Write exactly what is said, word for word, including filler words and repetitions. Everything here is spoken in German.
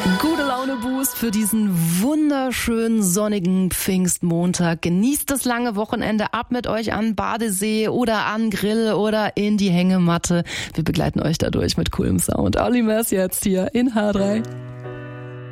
Gute Laune Boost für diesen wunderschönen sonnigen Pfingstmontag. Genießt das lange Wochenende, ab mit euch an Badesee oder an Grill oder in die Hängematte. Wir begleiten euch dadurch mit coolem Sound. Olli Mers jetzt hier in H drei.